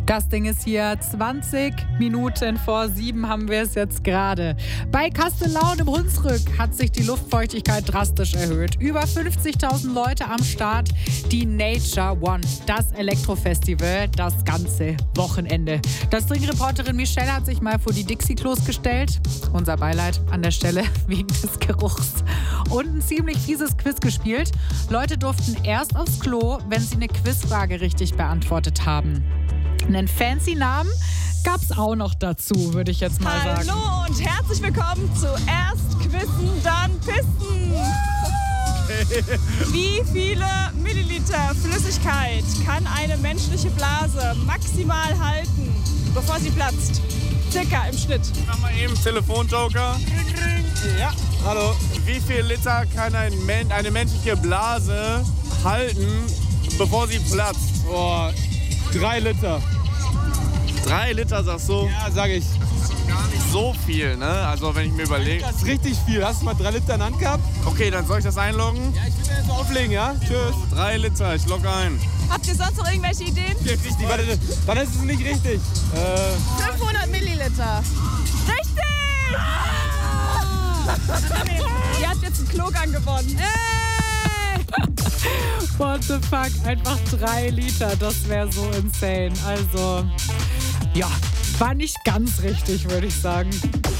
Das Ding ist hier, 20 Minuten vor 7 haben wir es jetzt gerade. Bei Kastellaun im Hunsrück hat sich die Luftfeuchtigkeit drastisch erhöht. Über 50.000 Leute am Start. Die Nature One, das Elektrofestival, das ganze Wochenende. Das Trinkreporterin Michelle hat sich mal vor die Dixie-Klos gestellt. Unser Beileid an der Stelle wegen des Geruchs. Und ein ziemlich fieses Quiz gespielt. Leute durften erst aufs Klo, wenn sie eine Quizfrage richtig beantwortet haben. Einen fancy Namen gab's auch noch dazu, würde ich jetzt mal sagen. Hallo und herzlich willkommen zu Erst Quissen, dann Pissen. Wie viele Milliliter Flüssigkeit kann eine menschliche Blase maximal halten, bevor sie platzt? Circa im Schnitt. Mach mal eben Telefonjoker. Ja, hallo. Wie viel Liter kann eine menschliche Blase halten, bevor sie platzt? Boah, 3 Liter. 3 Liter, sagst du? Ja, sag ich. Das ist gar nicht so viel, ne? Also wenn ich mir überlege. Das ist richtig viel. Hast du mal 3 Liter in der Hand gehabt? Okay, dann soll ich das einloggen? Ja, ich will jetzt auflegen, ja? Tschüss. 3 Liter, ich logge ein. Habt ihr sonst noch irgendwelche Ideen? Richtig, warte, dann ist es nicht richtig. 500 Milliliter. Richtig! Ihr habt jetzt einen Klogang gewonnen. What the fuck, einfach 3 Liter, das wäre so insane. Also, ja, war nicht ganz richtig, würde ich sagen.